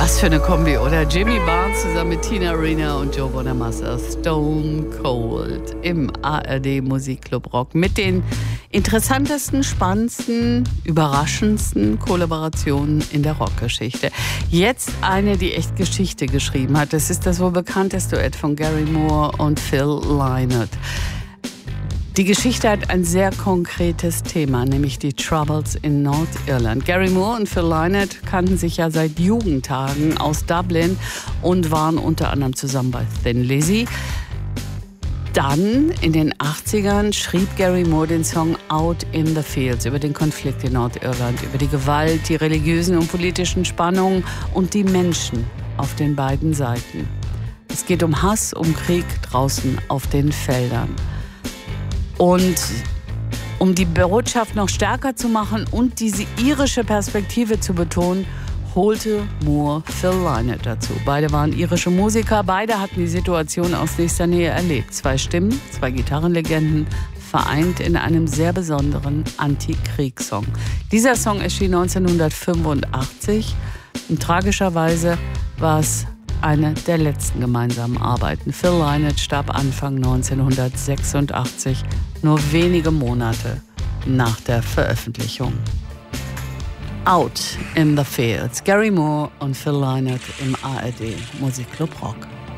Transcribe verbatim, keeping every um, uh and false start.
Was für eine Kombi, oder? Jimmy Barnes zusammen mit Tina Arena und Joe Bonamassa. Stone Cold im A R D Musikclub Rock mit den interessantesten, spannendsten, überraschendsten Kollaborationen in der Rockgeschichte. Jetzt eine, die echt Geschichte geschrieben hat. Das ist das wohl bekannteste Duett von Gary Moore und Phil Lynott. Die Geschichte hat ein sehr konkretes Thema, nämlich die Troubles in Nordirland. Gary Moore und Phil Lynott kannten sich ja seit Jugendtagen aus Dublin und waren unter anderem zusammen bei Thin Lizzy. Dann in den achtzigern schrieb Gary Moore den Song Out in the Fields über den Konflikt in Nordirland, über die Gewalt, die religiösen und politischen Spannungen und die Menschen auf den beiden Seiten. Es geht um Hass, um Krieg draußen auf den Feldern. Und um die Botschaft noch stärker zu machen und diese irische Perspektive zu betonen, holte Moore Phil Lynott dazu. Beide waren irische Musiker, beide hatten die Situation aus nächster Nähe erlebt. Zwei Stimmen, zwei Gitarrenlegenden, vereint in einem sehr besonderen Anti-Kriegssong. Dieser Song erschien neunzehnhundertfünfundachtzig und tragischerweise war es eine der letzten gemeinsamen Arbeiten. Phil Lynott starb Anfang neunzehnhundertsechsundachtzig, nur wenige Monate nach der Veröffentlichung. Out in the Fields. Gary Moore und Phil Lynott im A R D Musikclub Rock.